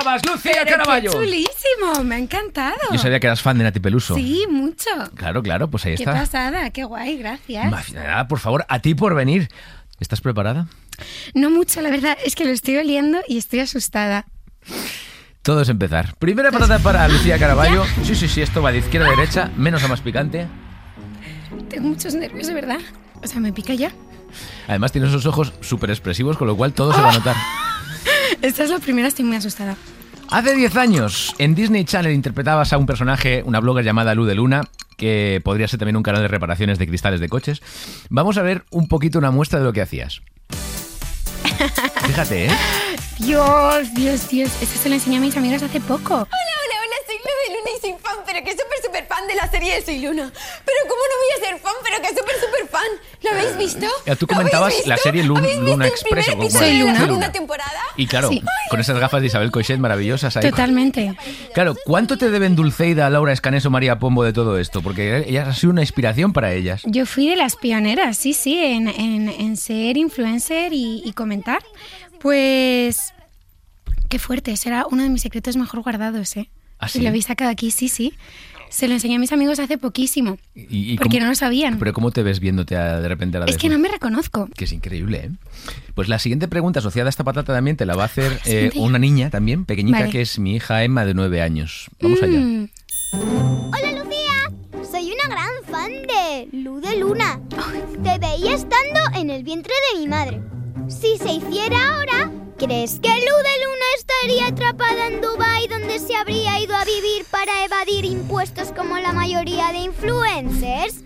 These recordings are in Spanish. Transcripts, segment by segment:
esperabas, Lucía Caraballo? ¡Qué chulísimo! Me ha encantado. Yo sabía que eras fan de Nati Peluso. Sí, mucho. Claro, pues ahí está. Qué pasada, qué guay, gracias. Nada, por favor, a ti por venir. ¿Estás preparada? No mucho, la verdad, es que lo estoy oliendo y estoy asustada. Todo es empezar. Primera patata para Lucía Caraballo. Sí, esto va de izquierda a derecha, menos a más picante. Tengo muchos nervios, de verdad. O sea, me pica ya. Además tienes esos ojos súper expresivos, con lo cual todo se va a notar. Esta es la primera, estoy muy asustada. Hace 10 años, en Disney Channel interpretabas a un personaje, una blogger llamada Lu de Luna, que podría ser también un canal de reparaciones de cristales de coches. Vamos a ver un poquito una muestra de lo que hacías. Fíjate, ¿eh? Dios. Esto se lo enseñé a mis amigos hace poco. Hola, soy Lu de Luna y soy fan, pero que súper fan de la serie de Soy Luna. Pero ¿cómo no voy a ser fan, pero que súper fan? ¿Lo habéis visto? Tú comentabas la serie Luna Express. Soy Luna. La segunda temporada? Y claro, Sí. con esas gafas de Isabel Coixet maravillosas ahí. Totalmente. Claro, ¿cuánto te deben Dulceida, Laura Escanes o María Pombo de todo esto? Porque ellas han sido una inspiración para ellas. Yo fui de las pioneras, sí, en ser influencer y comentar. Pues... Qué fuerte, ese era uno de mis secretos mejor guardados, ¿eh? ¿Ah, sí? Y lo habéis sacado aquí, sí. Se lo enseñé a mis amigos hace poquísimo, porque no lo sabían. Pero ¿cómo te ves viéndote de repente a la Es que no me reconozco. Que es increíble, ¿eh? Pues la siguiente pregunta asociada a esta patata también te la va a hacer una niña también, pequeñita, Vale. que es mi hija Emma, de 9 años. Vamos allá. Hola Lucía, soy una gran fan de Lu de Luna. Te veía estando en el vientre de mi madre. Si se hiciera ahora, ¿crees que Lu de Luna estaría atrapada en Dubái, donde se habría ido a vivir para evadir impuestos como la mayoría de influencers?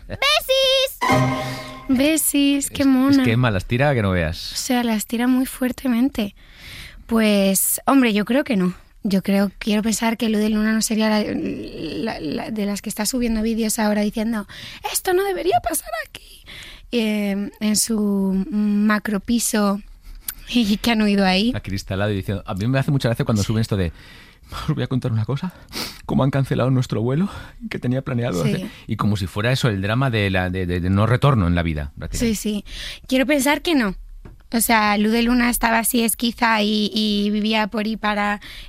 ¡Besis! Besis, qué mona. Es que Emma las tira que no O veas. sea, las tira muy fuertemente. Pues, hombre, yo creo que no. Quiero pensar que Lu de Luna no sería la de las que está subiendo vídeos ahora diciendo esto no debería pasar aquí. En su macropiso y que han huido ahí. Acristalado y diciendo... A mí me hace mucha gracia cuando suben esto de... Os voy a contar una cosa. Cómo han cancelado nuestro vuelo que tenía planeado Sí. hacer. Y como si fuera eso, el drama de no retorno en la vida. Sí. Quiero pensar que no. O sea, Lu de Luna estaba así esquiza y vivía por ahí para